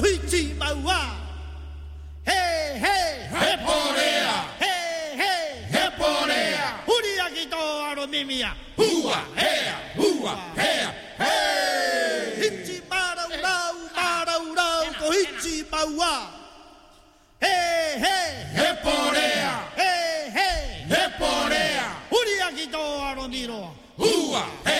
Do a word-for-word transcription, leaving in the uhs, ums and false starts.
Koichi Maua. Hey, hey, Heporea. hey, hey, Heporea. Huriakito Aromimia. Hua, hea, hua, hea, hey. Hichi Marau, Marau, Marau, Koichi Maua.